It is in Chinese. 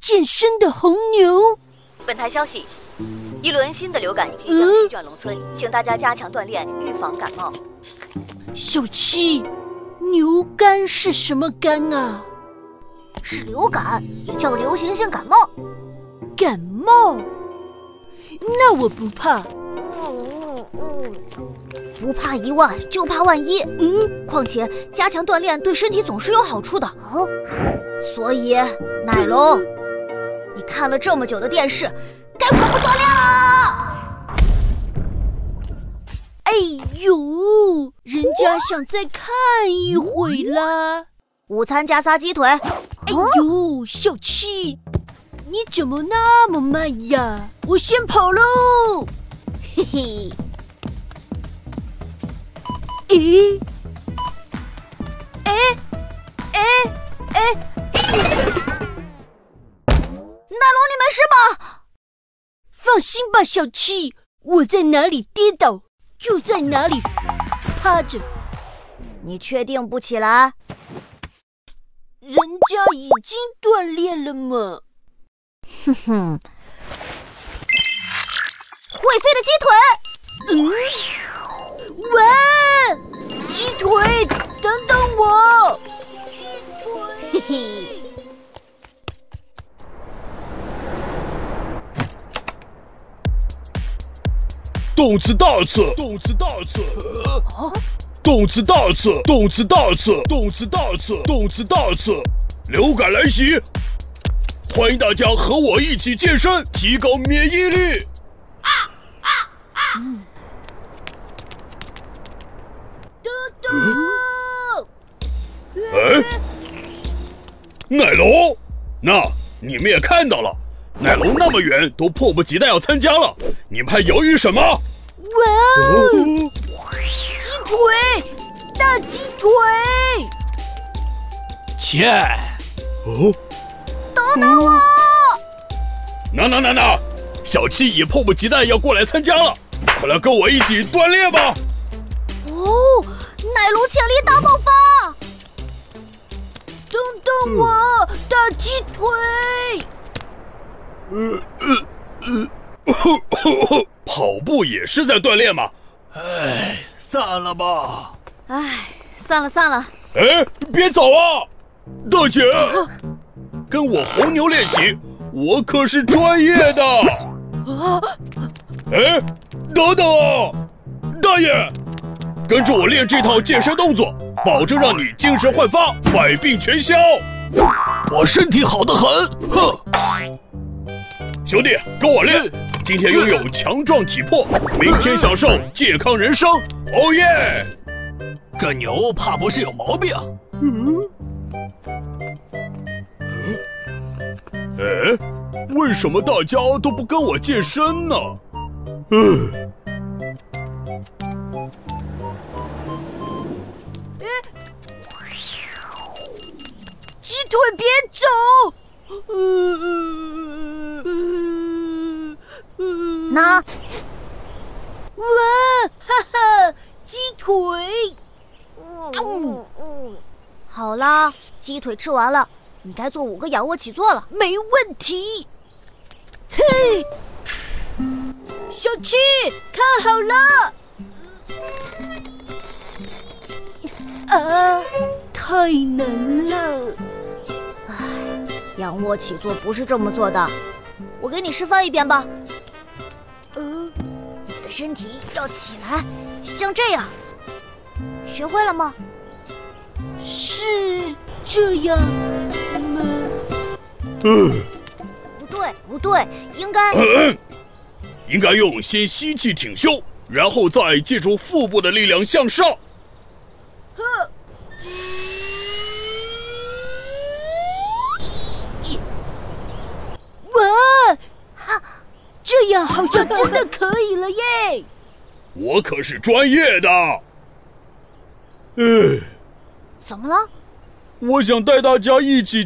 健身的红牛。 本台消息，一轮新的流感即将席卷农村，请大家加强锻炼，预防感冒。 小七，牛肝是什么肝啊？ 是流感，也叫流行性感冒。 感冒？那我不怕。 不怕一万，就怕万一。况且加强锻炼对身体总是有好处的。所以，奶龙，你看了这么久的电视，该恢复锻炼了。 哎呦，人家想再看一会啦。 午餐加仨鸡腿。 哎呦，小七，你怎么那么慢呀？我先跑喽。 嘿嘿。 咦？ 奶龙，你没事吧？ 放心吧，小七，我在哪里跌倒就在哪里趴着。 你确定不起来？ 人家已经锻炼了嘛。 哼哼。会飞的鸡腿。 喂，鸡腿，等等我。 嘿嘿。 动次大次，动次大次，动次大次，动次大次，动次大次，动次大次，流感来袭！欢迎大家和我一起健身，提高免疫力。 嘟嘟。 哎，奶龙，那你们也看到了，奶龙那么远都迫不及待要参加了，你们还犹豫什么？ 哇哦！鸡腿，大鸡腿！ 切！ 等等我！ 那，小七也迫不及待要过来参加了，快来跟我一起锻炼吧！ 哦，奶龙潜力大爆发！ 等等我，大鸡腿！ 跑步也是在锻炼吗？ 哎，散了吧。 哎，散了。 哎，别走啊，大姐，跟我红牛练习，我可是专业的。哎，等等啊，大爷，跟着我练这套健身动作，保证让你精神焕发，百病全消。 我身体好得很，哼！ 兄弟，跟我练。今天拥有强壮体魄，明天享受健康人生。哦耶！ 这牛怕不是有毛病。 哎，为什么大家都不跟我健身呢？ 鸡腿别走！ 那， 哇，哈哈，鸡腿！ 好啦，鸡腿吃完了，你该做5个仰卧起坐了。 没问题。嘿，小七，看好了！啊，太难了。 仰卧起坐不是这么做的，我给你示范一遍吧。你的身体要起来，像这样。学会了吗？ 是这样吗？ 不对，应该用先吸气挺胸，然后再借助腹部的力量向上。 哇，这样好像真的可以了耶！ 我可是专业的。 怎么了？ 我想带大家一起